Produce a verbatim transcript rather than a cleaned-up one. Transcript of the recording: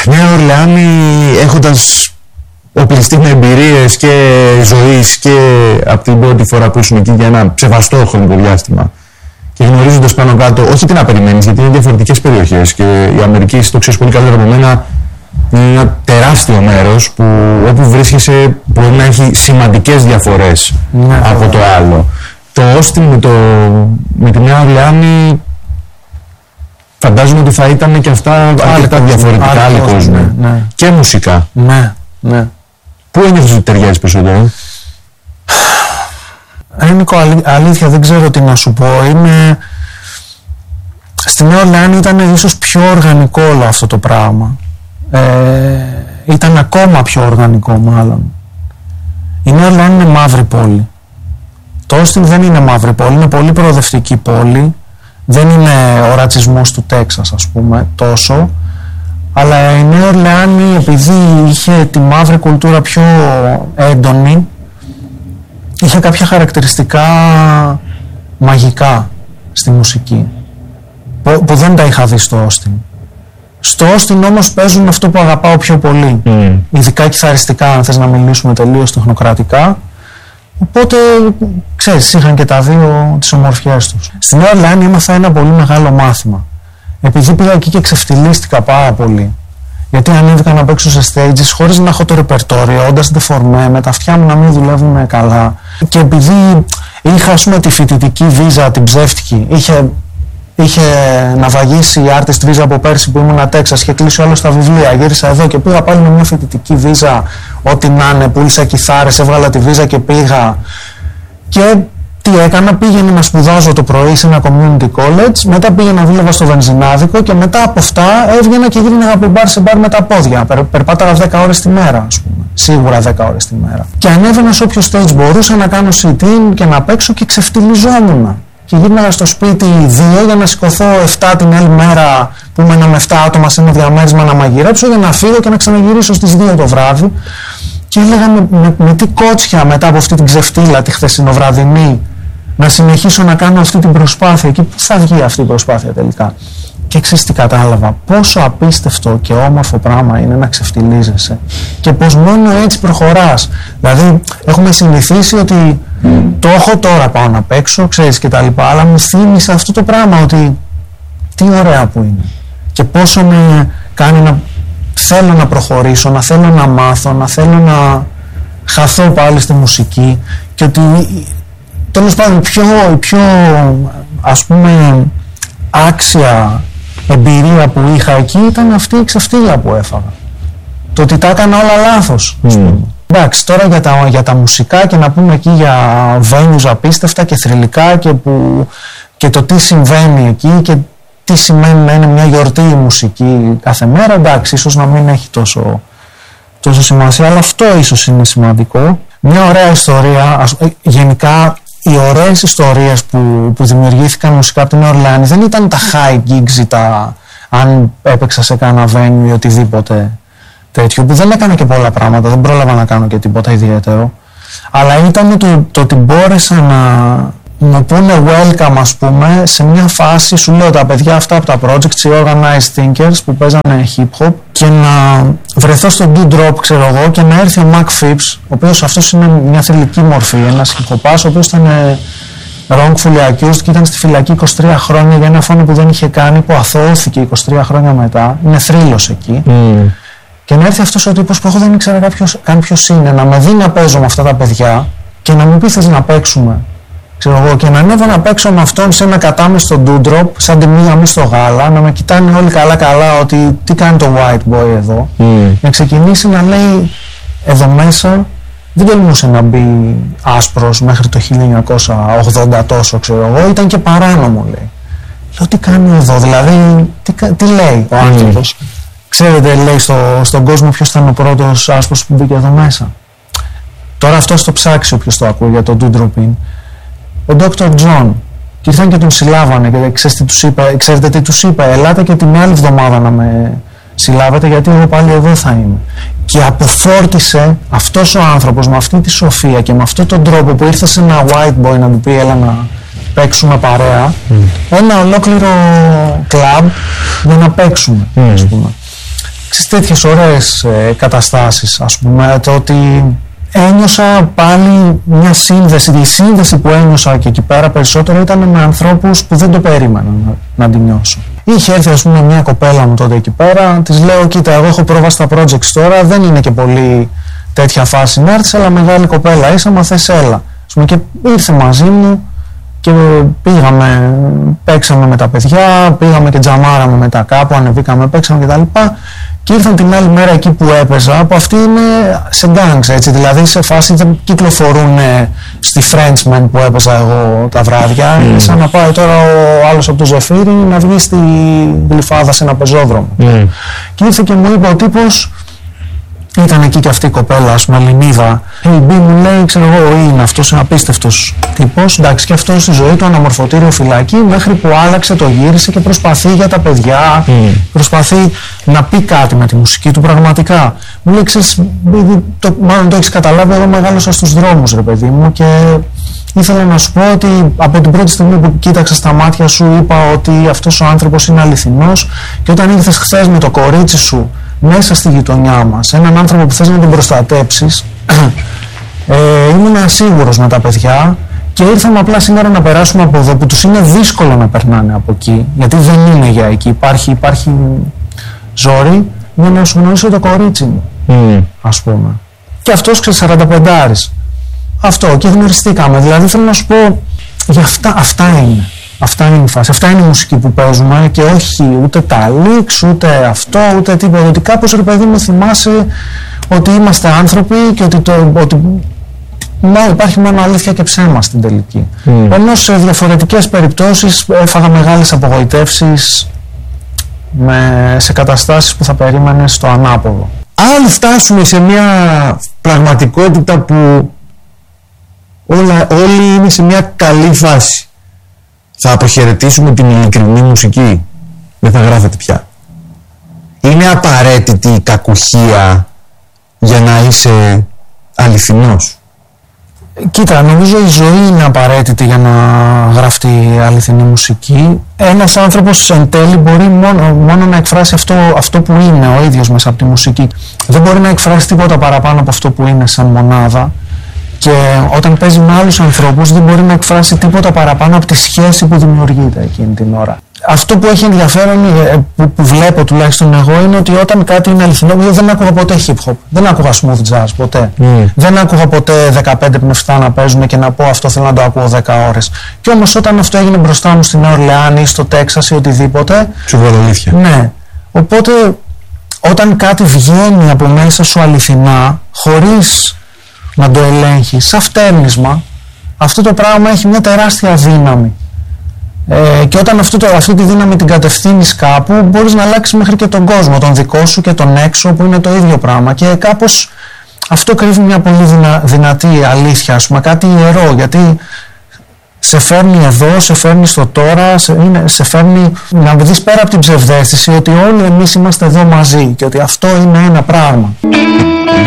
Νέα Ορλεάνη, έχοντας οπλιστεί με εμπειρίες και ζωής και από την πρώτη φορά που ήσουν εκεί για ένα σεβαστό χρονικό διάστημα και γνωρίζοντας πάνω κάτω, όχι τι να περιμένεις, γιατί είναι διαφορετικές περιοχές και η Αμερική, το ξέρεις πολύ καλύτερα από μένα, είναι ένα τεράστιο μέρος που όπου βρίσκεσαι μπορεί να έχει σημαντικές διαφορές ναι, από το άλλο. Το Austin με, το, με τη Νέα Ορλεάνη φαντάζομαι ότι θα ήταν και αυτά αρκετά διαφορετικά, άλλοι κόσμοι. Ναι, ναι. Και μουσικά. Ναι, ναι. Πού ένιωθες ότι ταιριάζεις περισσότερο? Ε, Νίκο, αλή, αλήθεια δεν ξέρω τι να σου πω. Είναι... Στη Νέα Ορλεάνη ήταν ίσως πιο οργανικό όλο αυτό το πράγμα. Ε, ήταν ακόμα πιο οργανικό μάλλον. Η Νέα Ορλεάνη είναι μαύρη πόλη. Το Austin δεν είναι μαύρη πόλη, είναι πολύ προοδευτική πόλη. Δεν είναι ο ρατσισμός του Τέξας, ας πούμε, τόσο. Αλλά η Νέα Ορλεάνη, επειδή είχε τη μαύρη κουλτούρα πιο έντονη, είχε κάποια χαρακτηριστικά μαγικά στη μουσική που, που δεν τα είχα δει στο Austin. Στο Austin όμως παίζουν αυτό που αγαπάω πιο πολύ, mm. ειδικά κιθαριστικά, αν θες να μιλήσουμε τελείως τεχνοκρατικά. Οπότε, ξέρεις, είχαν και τα δύο τις ομορφιές τους. Στην Νέα Ορλεάνη έμαθα ένα πολύ μεγάλο μάθημα. Επειδή πήγα εκεί και ξεφτυλίστηκα πάρα πολύ. Γιατί ανέβηκα να παίξω σε stages χωρίς να έχω το ρεπερτόριο, όντας ντεφορμέ, με τα αυτιά μου να μην δουλεύουν καλά. Και επειδή είχα, ας πούμε, τη φοιτητική βίζα, την ψεύτικη, είχε, είχε ναυαγίσει η artist βίζα από πέρσι που ήμουν Τέξας, είχε κλείσει όλο στα βιβλία. Γύρισα εδώ και πήγα πάλι με μια φοιτητική βίζα, ό,τι να είναι, πούλησα κιθάρες, έβγαλα τη βίζα και πήγα. Και τι έκανα, πήγαινα να σπουδάζω το πρωί σε ένα community college, μετά πήγαινα να δούλευα στο βενζινάδικο και μετά από αυτά έβγαινα και γύρναγα από μπαρ σε μπαρ με τα πόδια. Περ, περπάταγα δέκα ώρες τη μέρα, ας πούμε. Σίγουρα δέκα ώρες τη μέρα. Και ανέβαινα σε όποιο stage μπορούσα να κάνω sit-in και να παίξω και ξεφτυλιζόμουν. Και γύρναγα στο σπίτι δύο για να σηκωθώ εφτά την άλλη μέρα που ήμουν με εφτά άτομα σε ένα διαμέρισμα να μαγειρέψω για να φύγω και να ξαναγυρίσω στις δύο το βράδυ. Και έλεγα με, με, με τι κότσια μετά από αυτή την ξεφτύλα τη χθεσινοβραδινή να συνεχίσω να κάνω αυτή την προσπάθεια και πού θα βγει αυτή η προσπάθεια τελικά. Και ξέρεις τι κατάλαβα, πόσο απίστευτο και όμορφο πράγμα είναι να ξεφτυλίζεσαι και πως μόνο έτσι προχωράς. Δηλαδή έχουμε συνηθίσει ότι mm. το έχω τώρα, πάω να παίξω, ξέρεις και τα λοιπά, αλλά μου θύμισε αυτό το πράγμα ότι τι ωραία που είναι και πόσο με κάνει να θέλω να προχωρήσω, να θέλω να μάθω, να θέλω να χαθώ πάλι στη μουσική και ότι τέλος πάντων πιο, πιο ας πούμε άξια εμπειρία που είχα εκεί ήταν αυτή η ξεφτύλα που έφαγα. Το ότι τα έκανα όλα λάθος. Mm. Εντάξει, τώρα για τα, για τα μουσικά και να πούμε εκεί για venues απίστευτα και θρυλικά και, που, και το τι συμβαίνει εκεί και τι σημαίνει να είναι μια γιορτή η μουσική κάθε μέρα, εντάξει, ίσως να μην έχει τόσο, τόσο σημασία, αλλά αυτό ίσως είναι σημαντικό. Μια ωραία ιστορία, ας, γενικά οι ωραίες ιστορίες που, που δημιουργήθηκαν μουσικά από την Νέα Ορλεάνη δεν ήταν τα high gigs ή τα αν έπαιξα σε κάνα venue ή οτιδήποτε τέτοιο, που δεν έκανα και πολλά πράγματα, δεν πρόλαβα να κάνω και τίποτα ιδιαίτερο, αλλά ήταν το, το ότι μπόρεσα να μου πούνε welcome, ας πούμε, σε μια φάση, σου λέω, τα παιδιά αυτά από τα projects, οι organized thinkers που παίζανε hip hop, και να βρεθώ στο Do Drop, ξέρω εγώ, και να έρθει ο Mac Phipps, ο οποίος αυτός είναι μια θρυλική μορφή, ένας hip hopάς, ο οποίος ήταν wrongfully accused και ήταν στη φυλακή είκοσι τρία χρόνια για ένα φόνο που δεν είχε κάνει, που αθωώθηκε είκοσι τρία χρόνια μετά, είναι θρύλος εκεί. Mm. Και να έρθει αυτός ο τύπος που εγώ δεν ήξερα καν ποιος είναι, να με δει να παίζω με αυτά τα παιδιά και να μου πει θες να παίξουμε. Ξέρω εγώ, και να ανέβω να παίξω με αυτόν σε ένα κατάμεστο ντούντροπ, σαν τη μία μη στο γάλα, να με κοιτάνε όλοι καλά-καλά ότι τι κάνει το white boy εδώ. Mm. Να ξεκινήσει να λέει εδώ μέσα, δεν τολμούσε να μπει άσπρος μέχρι το χίλια εννιακόσια ογδόντα τόσο, ξέρω εγώ, ήταν και παράνομο, λέει. Λέω τι κάνει εδώ, δηλαδή, τι, τι λέει ο άνθρωπος. Mm. Ξέρετε, λέει στο, στον κόσμο ποιος ήταν ο πρώτος άσπρος που μπήκε εδώ μέσα. Τώρα αυτό το ψάξει όποιος το ακούει για το ντούντροπιν. Ο Doctor John, και ήρθαν και τον συλλάβανε και ξέρετε τι τους είπε, ξέρετε τι τους είπε, ελάτε και την άλλη εβδομάδα να με συλλάβετε γιατί εγώ πάλι εδώ θα είμαι. Και αποφόρτισε αυτός ο άνθρωπος με αυτή τη σοφία και με αυτόν τον τρόπο που ήρθε σε ένα white boy να του πει έλα να παίξουμε παρέα, mm. ένα ολόκληρο κλαμπ για να παίξουμε, mm. ας πούμε. στις τέτοιες ωραίες ε, καταστάσεις, ας πούμε, το ότι ένιωσα πάλι μια σύνδεση. Η σύνδεση που ένιωσα και εκεί πέρα περισσότερο ήταν με ανθρώπους που δεν το περίμενα να, να την νιώσω. Είχε έρθει, ας πούμε, μια κοπέλα μου τότε εκεί πέρα, της λέω: κοίτα, εγώ έχω πρόβα στα projects τώρα, δεν είναι και πολύ τέτοια φάση να έρθεις, αλλά μεγάλη κοπέλα είσαι, μα θες έλα. Ας πούμε, και ήρθε μαζί μου και πήγαμε, παίξαμε με τα παιδιά, πήγαμε και τζαμάραμε μετά κάπου, ανεβήκαμε, παίξαμε κτλ. Και ήρθαν την άλλη μέρα εκεί που έπαιζα, που αυτοί είναι σε gangs, έτσι, δηλαδή σε φάση δεν κυκλοφορούν στη Frenchman που έπαιζα εγώ τα βράδια. Mm. Σαν να πάει τώρα ο άλλος από το Ζεφύρι να βγει στη Γλυφάδα σε ένα πεζόδρομο. Mm. Και ήρθε και μου είπε ο τύπος, ήταν εκεί και αυτή η κοπέλα, ας πούμε, Ελληνίδα. Η Μπι μου λέει, ξέρω εγώ, είναι αυτός είναι απίστευτος τύπος. Εντάξει, και αυτός στη ζωή του αναμορφωτήριο φυλακή, μέχρι που άλλαξε, το γύρισε και προσπαθεί για τα παιδιά. Mm. Προσπαθεί να πει κάτι με τη μουσική του πραγματικά. Μου λέει, ξέρεις, το, μάλλον το έχεις καταλάβει, εγώ μεγάλωσα στους δρόμους, ρε παιδί μου, και ήθελα να σου πω ότι από την πρώτη στιγμή που κοίταξα στα μάτια σου, είπα ότι αυτός ο άνθρωπος είναι αληθινός, και όταν ήρθες χθες με το κορίτσι σου μέσα στη γειτονιά μας, έναν άνθρωπο που θες να τον προστατέψεις, ε, ήμουν ασίγουρος με τα παιδιά και ήρθαμε απλά σήμερα να περάσουμε από εδώ, που τους είναι δύσκολο να περνάνε από εκεί, γιατί δεν είναι για εκεί, υπάρχει, υπάρχει ζόρι, για να σου γνωρίσω το κορίτσι μου, mm. ας πούμε. Και αυτός ξέρει σαρανταπεντάρης. Αυτό, και γνωριστήκαμε. Δηλαδή θέλω να σου πω, για αυτά, αυτά είναι. Αυτά είναι η φάση. Αυτά είναι η μουσική που παίζουμε, και όχι ούτε τα leaks, ούτε αυτό, ούτε τίποτα. Ότι κάπως, ρε παιδί μου, θυμάσαι ότι είμαστε άνθρωποι και ότι, το, ότι ναι, υπάρχει μόνο αλήθεια και ψέμα στην τελική. Mm. Όμως σε διαφορετικές περιπτώσεις έφαγα μεγάλες απογοητεύσεις με, σε καταστάσεις που θα περίμενες στο ανάποδο. Αν φτάσουμε σε μια πραγματικότητα που όλα, όλοι είναι σε μια καλή φάση, θα αποχαιρετήσουμε την ειλικρινή μουσική? Δεν θα γράφετε πια. Είναι απαραίτητη η κακουχία για να είσαι αληθινός? Κοίτα, νομίζω η ζωή είναι απαραίτητη για να γραφτεί αληθινή μουσική. Ένας άνθρωπος εν τέλει μπορεί μόνο, μόνο να εκφράσει αυτό, αυτό που είναι ο ίδιος μέσα από τη μουσική. Δεν μπορεί να εκφράσει τίποτα παραπάνω από αυτό που είναι σαν μονάδα. Και όταν παίζει με άλλους ανθρώπους δεν μπορεί να εκφράσει τίποτα παραπάνω από τη σχέση που δημιουργείται εκείνη την ώρα. Αυτό που έχει ενδιαφέρον, που, που βλέπω τουλάχιστον εγώ, είναι ότι όταν κάτι είναι αληθινό, δεν άκουγα ποτέ hip hop, δεν άκουγα smooth jazz ποτέ. Mm. Δεν άκουγα ποτέ δεκαπέντε πνευστά να παίζουν και να πω αυτό θέλω να το ακούω δέκα ώρες. Και όμως όταν αυτό έγινε μπροστά μου στην Νέα Ορλεάνη ή στο Τέξας ή οτιδήποτε. Σου βγάλω αλήθεια. Ναι. Οπότε όταν κάτι βγαίνει από μέσα σου αληθινά, χωρίς να το ελέγχεις, σαν φτέρνισμα, αυτό το πράγμα έχει μια τεράστια δύναμη. Ε, και όταν αυτό το, αυτή τη δύναμη την κατευθύνεις κάπου, μπορείς να αλλάξεις μέχρι και τον κόσμο, τον δικό σου και τον έξω, που είναι το ίδιο πράγμα. Και κάπως αυτό κρύβει μια πολύ δυνα, δυνατή αλήθεια, ας πούμε, κάτι ιερό, γιατί σε φέρνει εδώ, σε φέρνει στο τώρα, σε, είναι, σε φέρνει να δεις πέρα από την ψευδαίσθηση ότι όλοι εμείς είμαστε εδώ μαζί και ότι αυτό είναι ένα πράγμα.